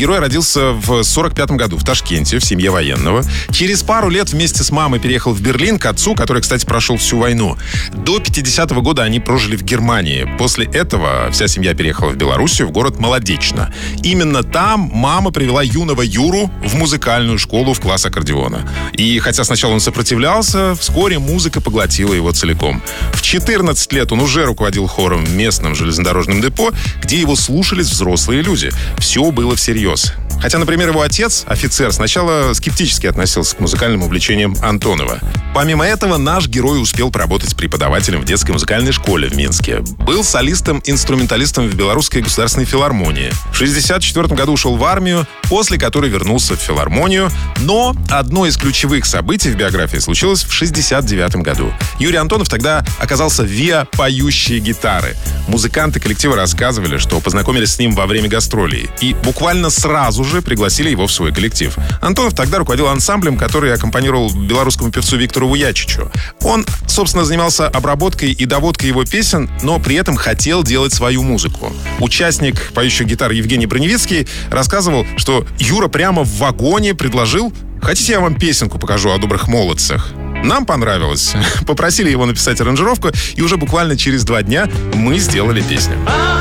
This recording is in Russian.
герой родился в 1945 году в Ташкенте, в семье военного. Через пару лет вместе с мамой переехал в Берлин к отцу, который, кстати, прошел всю войну. До 50-го года они прожили в Германии. После этого вся семья переехала в Белоруссию, в город Молодечно. Именно там мама привела юного Юру в музыкальную школу в класс аккордеона. И хотя сначала он сопротивлялся, вскоре музыка поглотила его целиком. В 14 лет он уже руководил хором в местном железнодорожном депо, где его слушались взрослые люди. Все было всерьез. Хотя, например, его отец, офицер, сначала скептически относился к музыкальным увлечениям Антонова. Помимо этого, наш герой успел поработать преподавателем в детской музыкальной школе в Минске. Был солистом-инструменталистом в Белорусской государственной филармонии. В 1964 году ушел в армию, после которой вернулся в филармонию. Но одно из ключевых событий в биографии случилось в 1969 году. Юрий Антонов тогда оказался виа поющей гитары. Музыканты коллектива рассказывали, что познакомились с ним во время гастролей. И буквально сразу же пригласили его в свой коллектив. Антонов тогда руководил ансамблем, который аккомпанировал белорусскому певцу Виктору Вуячичу. Он, собственно, занимался обработкой и доводкой его песен, но при этом хотел делать свою музыку. Участник поющих гитар Евгений Броневицкий рассказывал, что Юра прямо в вагоне предложил: «Хотите, я вам песенку покажу о добрых молодцах?» Нам понравилось. Попросили его написать аранжировку, и уже буквально через 2 дня мы сделали песню.